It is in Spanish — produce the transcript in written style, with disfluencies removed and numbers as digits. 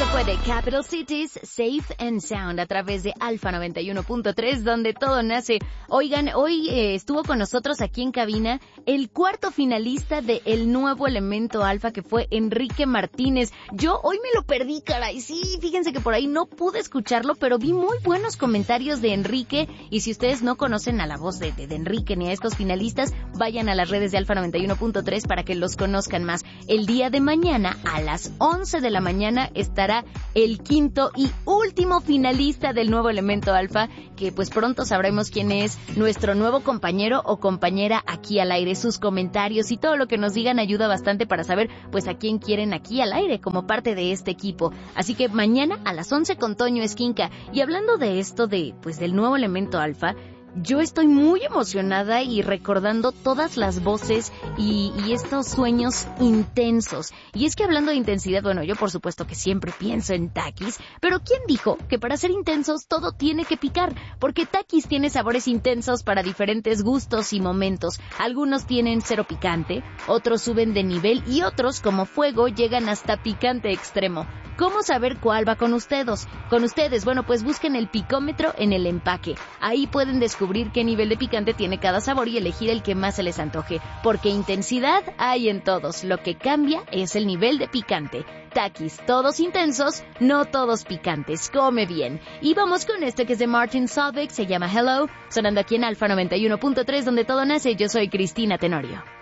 Esto fue de Capital Cities, Safe and Sound, a través de Alfa 91.3, donde todo nace. Oigan, hoy estuvo con nosotros aquí en cabina el cuarto finalista de El Nuevo Elemento Alfa, que fue Enrique Martínez. Yo hoy me lo perdí, caray. Sí, fíjense que por ahí no pude escucharlo, pero vi muy buenos comentarios de Enrique. Y si ustedes no conocen a la voz de Enrique ni a estos finalistas, vayan a las redes de Alfa 91.3 para que los conozcan más. El día de mañana, a las 11 de la mañana, estará el quinto y último finalista del Nuevo Elemento Alfa, que pues pronto sabremos quién es nuestro nuevo compañero o compañera aquí al aire. Sus comentarios y todo lo que nos digan ayuda bastante para saber pues a quién quieren aquí al aire como parte de este equipo. Así que mañana a las 11 con Toño Esquinca. Y hablando de esto del Nuevo Elemento Alfa, yo estoy muy emocionada y recordando todas las voces y estos sueños intensos. Y es que hablando de intensidad, bueno, yo por supuesto que siempre pienso en Takis, pero ¿quién dijo que para ser intensos todo tiene que picar? Porque Takis tiene sabores intensos para diferentes gustos y momentos. Algunos tienen cero picante, otros suben de nivel y otros, como Fuego, llegan hasta picante extremo. ¿Cómo saber cuál va con ustedes? Bueno, pues busquen el picómetro en el empaque. Ahí pueden descubrir qué nivel de picante tiene cada sabor y elegir el que más se les antoje. Porque intensidad hay en todos. Lo que cambia es el nivel de picante. Takis, todos intensos, no todos picantes. Come bien. Y vamos con este que es de Martin Solveig, se llama Hello, sonando aquí en Alfa 91.3, donde todo nace. Yo soy Cristina Tenorio.